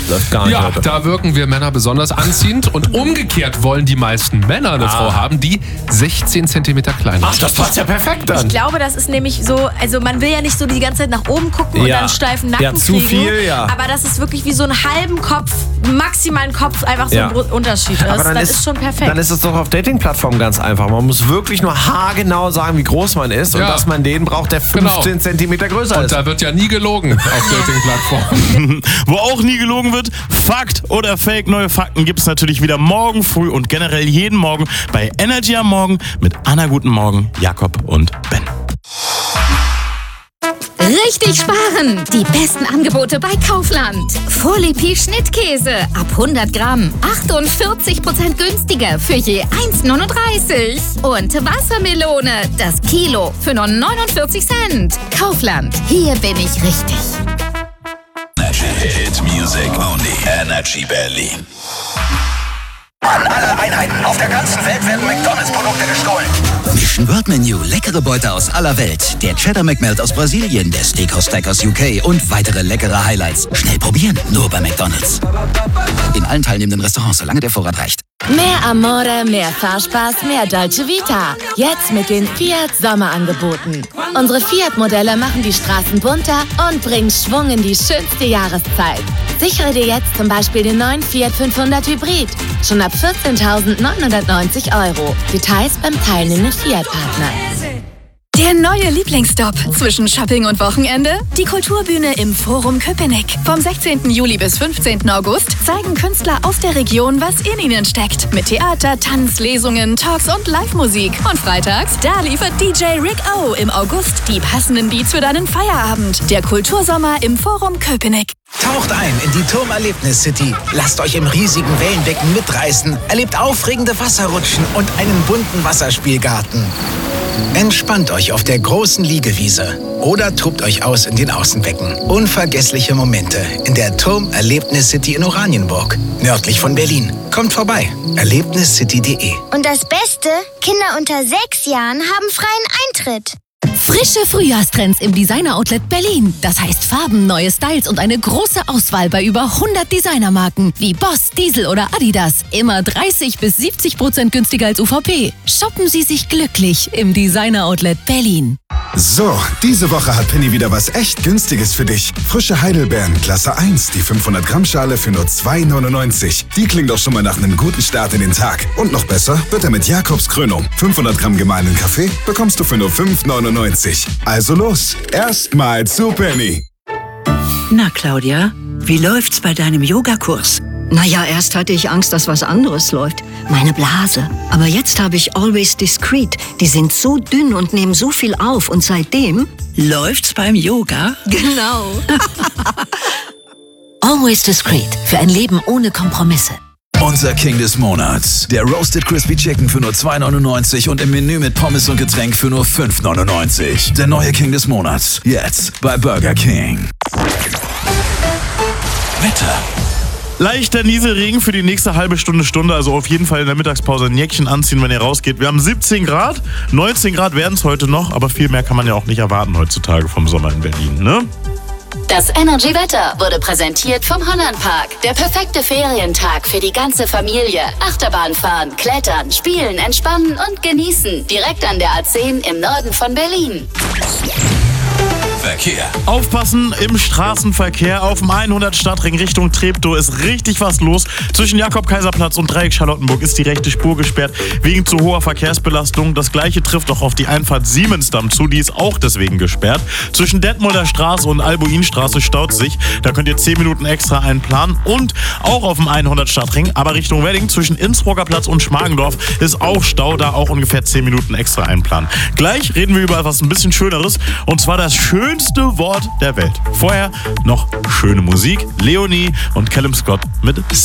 läuft gar nicht. Ja, heute. da wirken wir Männer besonders anziehend und umgekehrt wollen die meisten Männer eine Frau haben, die 16 cm kleiner ist. Das passt ja perfekt dann. Ich glaube, das ist nämlich so, also man will ja nicht so die ganze Zeit nach oben gucken und dann steifen Nacken zu kriegen. viel, ja. Aber das ist wirklich wie so einen halben Kopf, maximalen Kopf, einfach so ein Unterschied. Das ist schon perfekt. Dann ist es doch auf Dating-Plattformen ganz einfach. Man muss wirklich nur haargenau sagen, wie groß man ist und dass man den braucht, der 15 cm größer ist. Und da wird ja nie gelogen auf Dating-Plattformen. Wo auch nie gelogen wird, Fakt oder Fake, neue Fakten gibt es natürlich wieder morgen früh und generell jeden Morgen bei Energy am Morgen mit Anna Guten Morgen, Jakob und Ben. Richtig sparen! Die besten Angebote bei Kaufland. Folipi Schnittkäse ab 100 Gramm. 48% günstiger für je 1,39. Und Wassermelone, das Kilo für nur 49 Cent. Kaufland, hier bin ich richtig. Hit Music Only. Energy Berlin. An alle Einheiten auf der ganzen Welt werden McDonalds-Produkte gestohlen. Mission World Menu, leckere Beute aus aller Welt. Der Cheddar McMelt aus Brasilien, der Steakhouse Stack aus UK und weitere leckere Highlights. Schnell probieren, nur bei McDonalds. In allen teilnehmenden Restaurants, solange der Vorrat reicht. Mehr Amore, mehr Fahrspaß, mehr Dolce Vita. Jetzt mit den Fiat Sommerangeboten. Unsere Fiat-Modelle machen die Straßen bunter und bringen Schwung in die schönste Jahreszeit. Sichere dir jetzt zum Beispiel den neuen Fiat 500 Hybrid. Schon ab 14.990 €. Details beim teilnehmenden Fiat-Partner. Der neue Lieblingsstop zwischen Shopping und Wochenende? Die Kulturbühne im Forum Köpenick. Vom 16. Juli bis 15. August zeigen Künstler aus der Region, was in ihnen steckt. Mit Theater, Tanz, Lesungen, Talks und Live-Musik. Und freitags, da liefert DJ Rick O im August die passenden Beats für deinen Feierabend. Der Kultursommer im Forum Köpenick. Taucht ein in die Turmerlebnis-City. Lasst euch im riesigen Wellenbecken mitreißen. Erlebt aufregende Wasserrutschen und einen bunten Wasserspielgarten. Entspannt euch auf der großen Liegewiese oder tobt euch aus in den Außenbecken. Unvergessliche Momente in der Turmerlebnis-City in Oranienburg, nördlich von Berlin. Kommt vorbei, erlebniscity.de. Und das Beste, Kinder unter 6 Jahren haben freien Eintritt. Frische Frühjahrstrends im Designer-Outlet Berlin. Das heißt Farben, neue Styles und eine große Auswahl bei über 100 Designermarken wie Boss, Diesel oder Adidas. Immer 30-70% günstiger als UVP. Shoppen Sie sich glücklich im Designer-Outlet Berlin. So, diese Woche hat Penny wieder was echt Günstiges für dich. Frische Heidelbeeren, Klasse 1, die 500-Gramm-Schale für nur 2,99. Die klingt doch schon mal nach einem guten Start in den Tag. Und noch besser wird er mit Jakobs Krönung. 500 Gramm gemahlenen Kaffee bekommst du für nur 5,99. Also los, erstmal zu Penny. Na, Claudia, wie läuft's bei deinem Yogakurs? Naja, erst hatte ich Angst, dass was anderes läuft. Meine Blase. Aber jetzt habe ich Always Discreet. Die sind so dünn und nehmen so viel auf. Und seitdem... Läuft's beim Yoga? Genau. Always Discreet. Für ein Leben ohne Kompromisse. Unser King des Monats. Der Roasted Crispy Chicken für nur 2,99 und im Menü mit Pommes und Getränk für nur 5,99. Der neue King des Monats. Jetzt bei Burger King. Wetter. Leichter Nieselregen für die nächste halbe Stunde, also auf jeden Fall in der Mittagspause ein Jäckchen anziehen, wenn ihr rausgeht. Wir haben 17 Grad, 19 Grad werden es heute noch, aber viel mehr kann man ja auch nicht erwarten heutzutage vom Sommer in Berlin, ne? Das Energy-Wetter wurde präsentiert vom Hollandpark. Der perfekte Ferientag für die ganze Familie. Achterbahn fahren, klettern, spielen, entspannen und genießen. Direkt an der A10 im Norden von Berlin. Verkehr. Aufpassen im Straßenverkehr. Auf dem 100 Stadtring Richtung Treptow ist richtig was los. Zwischen Jakob-Kaiser-Platz und Dreieck Charlottenburg ist die rechte Spur gesperrt wegen zu hoher Verkehrsbelastung. Das gleiche trifft auch auf die Einfahrt Siemensdamm zu. Die ist auch deswegen gesperrt. Zwischen Detmolder Straße und Albuinstraße staut sich. Da könnt ihr 10 Minuten extra einplanen. Und auch auf dem 100 Stadtring, aber Richtung Wedding zwischen Innsbrucker Platz und Schmargendorf ist auch Stau. Da auch ungefähr 10 Minuten extra einplanen. Gleich reden wir über etwas ein bisschen Schöneres. Und zwar das schönste Wort der Welt. Vorher noch schöne Musik. Leonie und Callum Scott mit